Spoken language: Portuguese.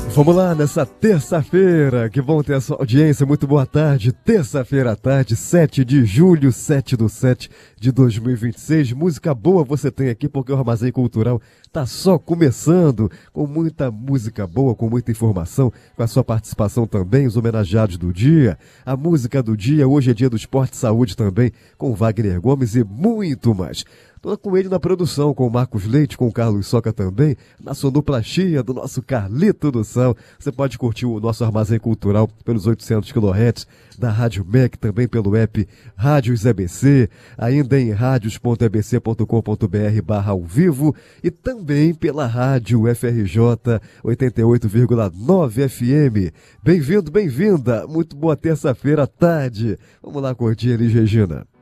Vamos lá, nessa terça-feira, que bom ter a sua audiência, muito boa tarde, terça-feira à tarde, 7 de julho, 7/7 de 2026, música boa você tem aqui porque o Armazém Cultural tá só começando, com muita música boa, com muita informação, com a sua participação também, os homenageados do dia, a música do dia, hoje é dia do esporte e saúde também, com Wagner Gomes e muito mais. Tô com ele na produção, com o Marcos Leite, com o Carlos Soca também, na sonoplastia do nosso Carlito do Sal. Você pode curtir o nosso Armazém Cultural pelos 800 kHz da Rádio MEC, também pelo app Rádios EBC, ainda em radios.ebc.com.br/ao vivo e também pela Rádio FRJ 88,9 FM. Bem-vindo, bem-vinda, muito boa terça-feira à tarde. Vamos lá curtir, Elis Regina.